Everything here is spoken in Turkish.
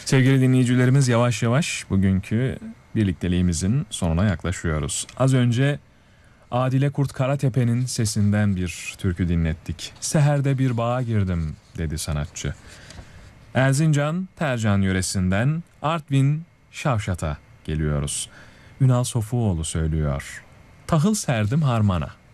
Sevgili dinleyicilerimiz, yavaş yavaş bugünkü birlikteliğimizin sonuna yaklaşıyoruz. Az önce Adile Kurt Karatepe'nin sesinden bir türkü dinlettik. Seher'de bir bağa girdim dedi sanatçı. Erzincan Tercan yöresinden Artvin Şavşat'a geliyoruz. Ünal Sofuoğlu söylüyor. Tahıl serdim harmana.